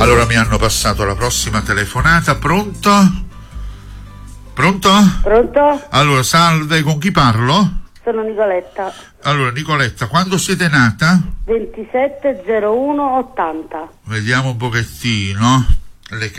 Allora mi hanno passato la prossima telefonata. Pronto? Pronto? Pronto? Allora, salve, con chi parlo? Sono Nicoletta. Allora, Nicoletta, quando siete nata? 270180. Vediamo un pochettino. Le